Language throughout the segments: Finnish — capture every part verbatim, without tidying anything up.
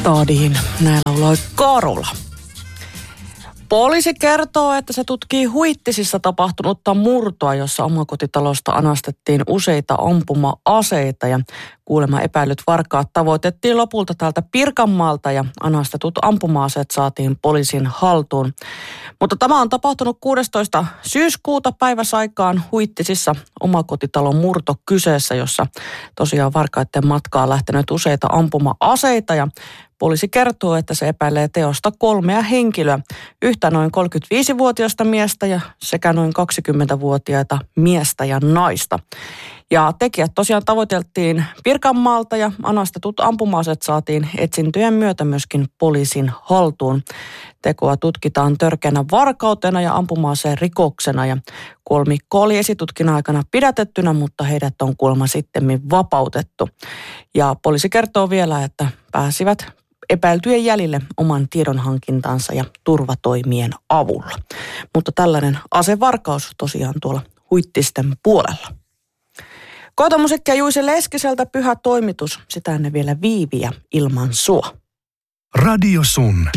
Stadiin. Näin lauloi Karula. Poliisi kertoo, että se tutkii Huittisissa tapahtunutta murtoa, jossa omakotitalosta anastettiin useita ampuma-aseita ja kuulemma epäilyt varkaat tavoitettiin lopulta täältä Pirkanmaalta ja anastetut ampuma-aseet saatiin poliisin haltuun. Mutta tämä on tapahtunut kuudestoista syyskuuta päiväsaikaan Huittisissa omakotitalon murto kyseessä, jossa tosiaan varkaiden matkaan lähtenyt useita ampuma-aseita ja poliisi kertoo, että se epäilee teosta kolmea henkilöä, yhtä noin kolmekymmentäviisivuotiaista miestä ja sekä noin kaksikymmentävuotiaita miestä ja naista. Ja tekijät tosiaan tavoiteltiin Pirkanmaalta ja anastetut ampuma-aseet saatiin etsintöjen myötä myöskin poliisin haltuun. Tekoa tutkitaan törkeänä varkautena ja ampuma-aseen rikoksena ja kolmikko oli esitutkinnan aikana pidätettynä, mutta heidät on kuulemma sittemmin vapautettu. Ja poliisi kertoo vielä, että pääsivät epäiltyjen jäljille oman tiedonhankintansa ja turvatoimien avulla. Mutta tällainen asevarkaus tosiaan tuolla Huittisten puolella. Koitomusiikkia Juise Leskiseltä Pyhä toimitus, sitä ennen vielä Viiviä Ilman sua. Radio Sun.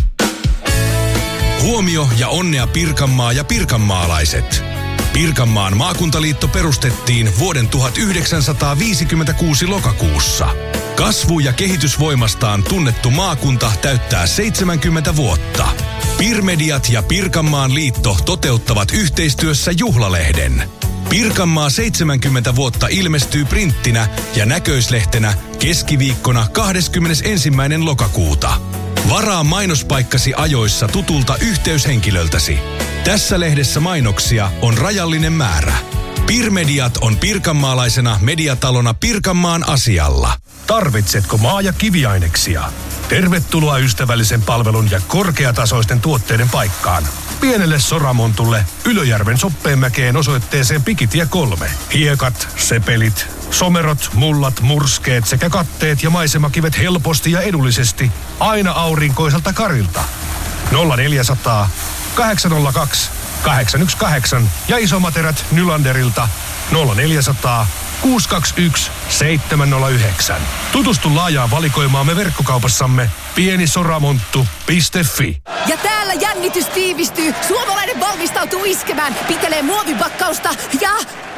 Huomio ja onnea Pirkanmaa ja pirkanmaalaiset. Pirkanmaan maakuntaliitto perustettiin vuoden tuhatyhdeksänsataaviisikymmentäkuusi lokakuussa. Kasvu- ja kehitysvoimastaan tunnettu maakunta täyttää seitsemänkymmentä vuotta. Pirmediat ja Pirkanmaan liitto toteuttavat yhteistyössä juhlalehden. Pirkanmaa seitsemänkymmentä vuotta ilmestyy printtinä ja näköislehtenä keskiviikkona kahdeskymmenesensimmäinen lokakuuta. Varaa mainospaikkasi ajoissa tutulta yhteyshenkilöltäsi. Tässä lehdessä mainoksia on rajallinen määrä. Pirmediat on pirkanmaalaisena mediatalona Pirkanmaan asialla. Tarvitsetko maa- ja kiviaineksia? Tervetuloa ystävällisen palvelun ja korkeatasoisten tuotteiden paikkaan. Pienelle Soramontulle Ylöjärven Soppeenmäkeen osoitteeseen Pikitie kolme. Hiekat, sepelit, somerot, mullat, murskeet sekä katteet ja maisemakivet helposti ja edullisesti aina aurinkoiselta Karilta. nolla neljäsataa, kahdeksansataa, kahdeksan yksi kahdeksan ja isomaterät Nylanderilta nolla neljäsataa, kuusi kaksi yksi, seitsemän nolla yhdeksän. Tutustu laajaan valikoimaamme verkkokaupassamme pienisoramonttu piste fi. Ja täällä jännitys tiivistyy. Suomalainen valmistautuu iskemään. Pitelee muovipakkausta ja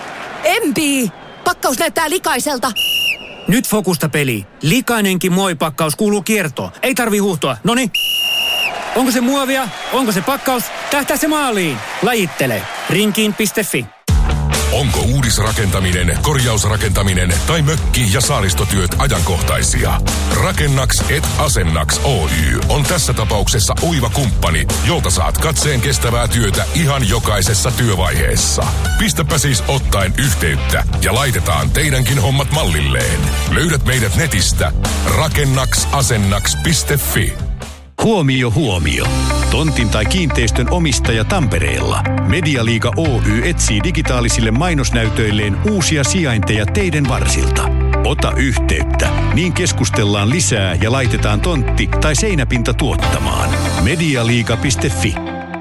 empii. Pakkaus näyttää likaiselta. Nyt fokusta peli. Likainenkin muovipakkaus kuuluu kiertoon. Ei tarvi huuhtoa. Noniin. Onko se muovia? Onko se pakkaus? Tähtää se maaliin. Lajittele. Rinkiin piste fi. Onko uudisrakentaminen, korjausrakentaminen tai mökki- ja saaristotyöt ajankohtaisia? Rakennaks et Asennaks Oy on tässä tapauksessa oiva kumppani, jolta saat katseen kestävää työtä ihan jokaisessa työvaiheessa. Pistäpä siis ottaen yhteyttä ja laitetaan teidänkin hommat mallilleen. Löydät meidät netistä rakennaks-asennaks piste fi. Huomio, huomio. Tontin tai kiinteistön omistaja Tampereella. Medialiiga Oy etsii digitaalisille mainosnäytöilleen uusia sijainteja teidän varsilta. Ota yhteyttä, niin keskustellaan lisää ja laitetaan tontti tai seinäpinta tuottamaan. medialiiga piste fi.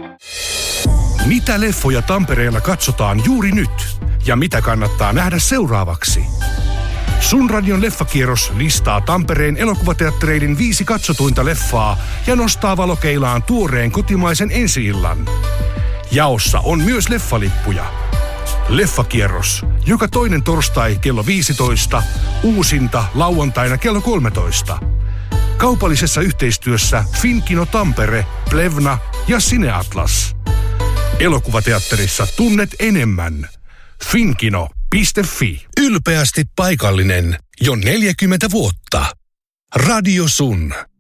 Mitä leffoja Tampereella katsotaan juuri nyt? Ja mitä kannattaa nähdä seuraavaksi? Sun Radion leffakierros listaa Tampereen elokuvateattereiden viisi katsotuinta leffaa ja nostaa valokeilaan tuoreen kotimaisen ensi-illan. Jaossa on myös leffalippuja. Leffakierros. Joka toinen torstai kello viisitoista, uusinta lauantaina kello kolmetoista. Kaupallisessa yhteistyössä Finkino Tampere, Plevna ja Cineatlas. Elokuvateatterissa tunnet enemmän. Finkino piste fi. Ylpeästi paikallinen jo neljäkymmentä vuotta. Radio Sun.